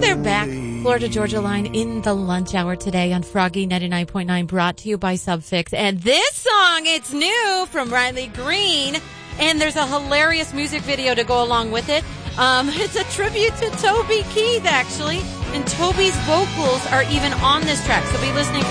they're back. Florida Georgia Line in the lunch hour today on Froggy 99.9, brought to you by Subfix. And this song, it's new from Riley Green, and there's a hilarious music video to go along with it. It's a tribute to Toby Keith, actually, and Toby's vocals are even on this track. So be listening